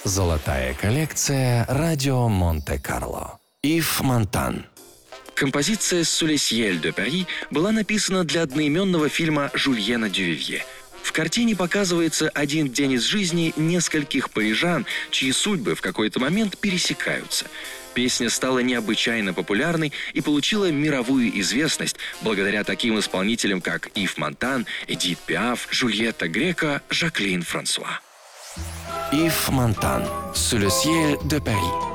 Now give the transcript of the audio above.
Золотая коллекция «Радио Монте-Карло». Ив Монтан. Композиция «Sous les cieux de Paris» была написана для одноименного фильма Жюльена Дювивье. В картине показывается один день из жизни нескольких парижан, чьи судьбы в какой-то момент пересекаются. Песня стала необычайно популярной и получила мировую известность благодаря таким исполнителям, как Ив Монтан, Эдит Пиаф, Жюльетта Греко, Жаклин Франсуа. Ив Монтан. «Sous le ciel de Paris».